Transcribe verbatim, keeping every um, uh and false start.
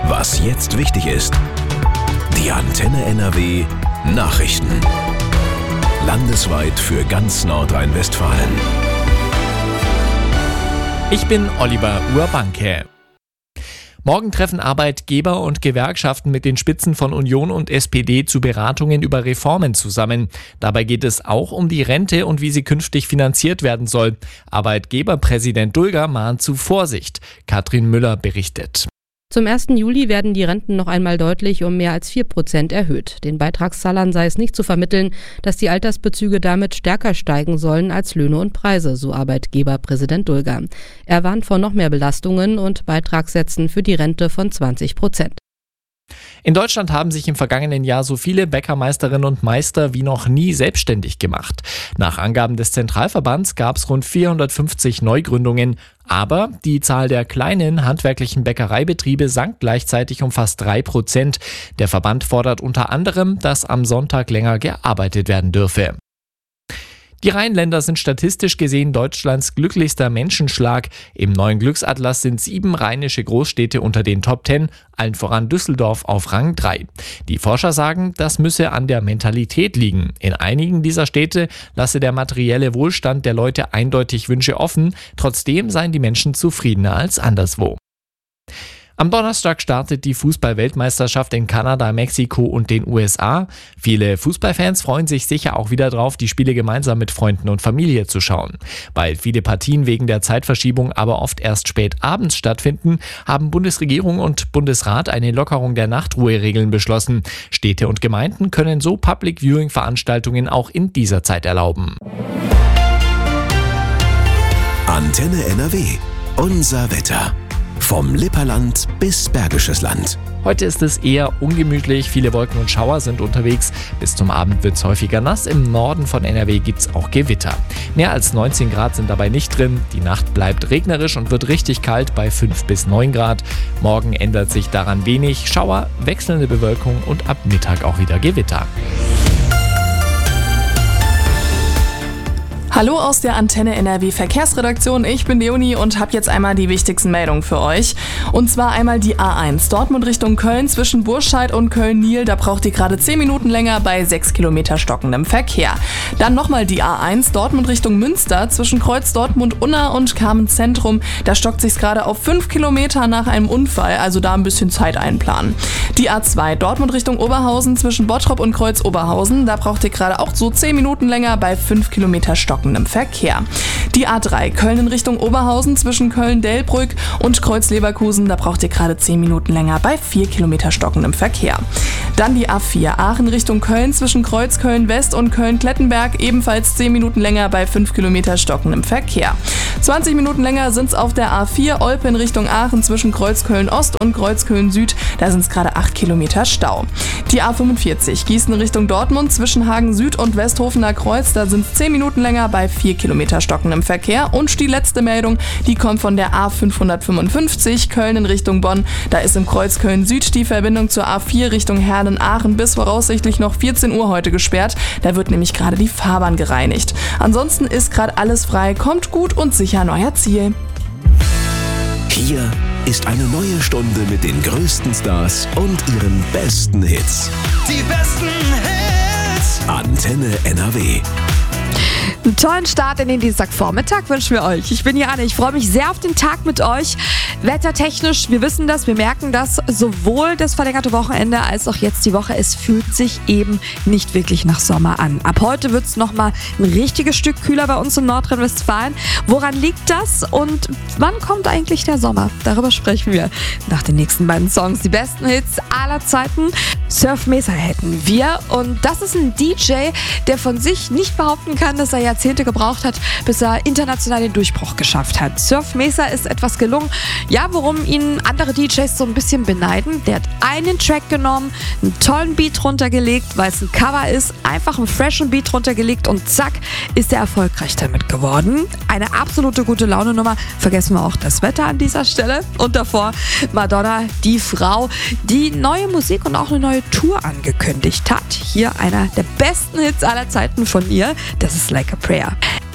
Was jetzt wichtig ist. Die Antenne N R W Nachrichten. Landesweit für ganz Nordrhein-Westfalen. Ich bin Oliver Urbanke. Morgen treffen Arbeitgeber und Gewerkschaften mit den Spitzen von Union und S P D zu Beratungen über Reformen zusammen. Dabei geht es auch um die Rente und wie sie künftig finanziert werden soll. Arbeitgeberpräsident Dulger mahnt zu Vorsicht. Katrin Müller berichtet. Zum ersten Juli werden die Renten noch einmal deutlich um mehr als vier Prozent erhöht. Den Beitragszahlern sei es nicht zu vermitteln, dass die Altersbezüge damit stärker steigen sollen als Löhne und Preise, so Arbeitgeberpräsident Dulger. Er warnt vor noch mehr Belastungen und Beitragssätzen für die Rente von zwanzig Prozent. In Deutschland haben sich im vergangenen Jahr so viele Bäckermeisterinnen und Meister wie noch nie selbstständig gemacht. Nach Angaben des Zentralverbands gab es rund vierhundertfünfzig Neugründungen. Aber die Zahl der kleinen handwerklichen Bäckereibetriebe sank gleichzeitig um fast drei Prozent. Der Verband fordert unter anderem, dass am Sonntag länger gearbeitet werden dürfe. Die Rheinländer sind statistisch gesehen Deutschlands glücklichster Menschenschlag. Im neuen Glücksatlas sind sieben rheinische Großstädte unter den Top Ten, allen voran Düsseldorf auf Rang drei. Die Forscher sagen, das müsse an der Mentalität liegen. In einigen dieser Städte lasse der materielle Wohlstand der Leute eindeutig Wünsche offen. Trotzdem seien die Menschen zufriedener als anderswo. Am Donnerstag startet die Fußball-Weltmeisterschaft in Kanada, Mexiko und den U S A. Viele Fußballfans freuen sich sicher auch wieder drauf, die Spiele gemeinsam mit Freunden und Familie zu schauen. Weil viele Partien wegen der Zeitverschiebung aber oft erst spät abends stattfinden, haben Bundesregierung und Bundesrat eine Lockerung der Nachtruheregeln beschlossen. Städte und Gemeinden können so Public-Viewing-Veranstaltungen auch in dieser Zeit erlauben. Antenne N R W. Unser Wetter. Vom Lipperland bis Bergisches Land. Heute ist es eher ungemütlich, viele Wolken und Schauer sind unterwegs. Bis zum Abend wird es häufiger nass. Im Norden von N R W gibt es auch Gewitter. Mehr als neunzehn Grad sind dabei nicht drin. Die Nacht bleibt regnerisch und wird richtig kalt bei fünf bis neun Grad. Morgen ändert sich daran wenig. Schauer, wechselnde Bewölkung und ab Mittag auch wieder Gewitter. Hallo aus der Antenne N R W Verkehrsredaktion, ich bin Leonie und habe jetzt einmal die wichtigsten Meldungen für euch. Und zwar einmal die A eins, Dortmund Richtung Köln zwischen Burscheid und Köln-Nil, da braucht ihr gerade zehn Minuten länger bei sechs Kilometer stockendem Verkehr. Dann nochmal die A eins, Dortmund Richtung Münster zwischen Kreuz Dortmund-Unna und Carmen-Zentrum, da stockt sich's gerade auf fünf Kilometer nach einem Unfall, also da ein bisschen Zeit einplanen. Die A zwei, Dortmund Richtung Oberhausen zwischen Bottrop und Kreuz Oberhausen, da braucht ihr gerade auch so zehn Minuten länger bei fünf Kilometer stockendem Verkehr. Die A drei, Köln in Richtung Oberhausen zwischen Köln-Delbrück und Kreuz-Leverkusen, da braucht ihr gerade zehn Minuten länger bei vier Kilometer stockendem Verkehr. Dann die A vier, Aachen Richtung Köln zwischen Kreuz Köln-West und Köln-Klettenberg, ebenfalls zehn Minuten länger bei fünf Kilometer stockendem Verkehr. zwanzig Minuten länger sind es auf der A vier, Olpe in Richtung Aachen zwischen Kreuz Köln-Ost und Kreuz Köln-Süd, da sind es gerade acht Kilometer Stau. Die A fünfundvierzig, Gießen Richtung Dortmund zwischen Hagen Süd und Westhofener Kreuz, da sind es zehn Minuten länger bei vier Kilometer stockendem Verkehr. Und die letzte Meldung, die kommt von der A fünfhundertfünfundfünfzig, Köln in Richtung Bonn. Da ist im Kreuz Köln-Süd die Verbindung zur A vier Richtung Herlen-Aachen bis voraussichtlich noch vierzehn Uhr heute gesperrt. Da wird nämlich gerade die Fahrbahn gereinigt. Ansonsten ist gerade alles frei, kommt gut und sicher an euer Ziel. Hier ist eine neue Stunde mit den größten Stars und ihren besten Hits. Die besten Hits! Antenne N R W. Einen tollen Start in den Dienstagvormittag wünschen wir euch. Ich bin Jana, ich freue mich sehr auf den Tag mit euch. Wettertechnisch, wir wissen das, wir merken das, sowohl das verlängerte Wochenende als auch jetzt die Woche. Es fühlt sich eben nicht wirklich nach Sommer an. Ab heute wird es nochmal ein richtiges Stück kühler bei uns in Nordrhein-Westfalen. Woran liegt das und wann kommt eigentlich der Sommer? Darüber sprechen wir nach den nächsten beiden Songs. Die besten Hits aller Zeiten. Surf Mesa hätten wir und das ist ein D J, der von sich nicht behaupten kann, dass er Jahrzehnte gebraucht hat, bis er international den Durchbruch geschafft hat. Surf Mesa ist etwas gelungen, ja, worum ihn andere D Js so ein bisschen beneiden. Der hat einen Track genommen, einen tollen Beat runtergelegt, weil es ein Cover ist, einfach einen freshen Beat runtergelegt und zack, ist er erfolgreich damit geworden. Eine absolute gute Laune-Nummer. Vergessen wir auch das Wetter an dieser Stelle. Und davor Madonna, die Frau, die neue Musik und auch eine neue Tour angekündigt hat. Hier einer der besten Hits aller Zeiten von ihr. Das ist Like a Prayer.